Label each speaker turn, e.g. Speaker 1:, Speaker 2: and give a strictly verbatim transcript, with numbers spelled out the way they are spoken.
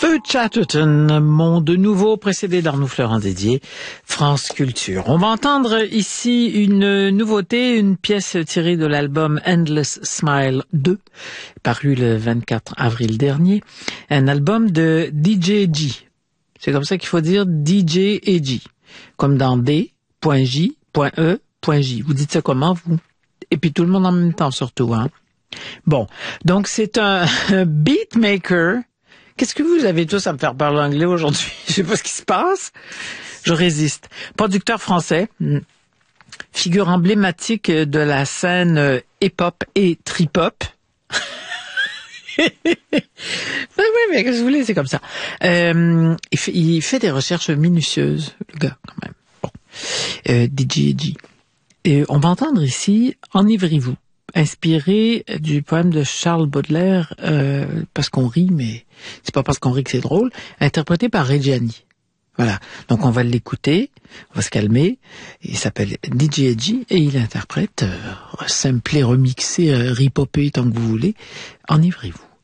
Speaker 1: Feu Chatterton, Monde Nouveau, précédé d'Arnaud Florent dédié France Culture. On va entendre ici une nouveauté, une pièce tirée de l'album Endless Smile deux, paru le vingt-quatre avril dernier. Un album de D J G. C'est comme ça qu'il faut dire D J et G. Comme dans D, J, E, J. Vous dites ça comment, vous? Et puis tout le monde en même temps, surtout, hein? Bon. Donc, c'est un beatmaker. Qu'est-ce que vous avez tous à me faire parler anglais aujourd'hui? Je sais pas ce qui se passe. Je résiste. Producteur français, figure emblématique de la scène hip-hop et trip-hop. Ben oui, mais qu'est-ce que vous voulez, c'est comme ça. Euh, il, fait, il fait des recherches minutieuses, le gars, quand même. Bon. Euh, D J G. Et on va entendre ici « Enivrez-vous ». Inspiré du poème de Charles Baudelaire, euh, parce qu'on rit, mais c'est pas parce qu'on rit que c'est drôle, interprété par Reggiani. Voilà. Donc on va l'écouter, on va se calmer. Il s'appelle D J G et il interprète, euh, samplé, remixé, euh, ripopé tant que vous voulez. Enivrez-vous.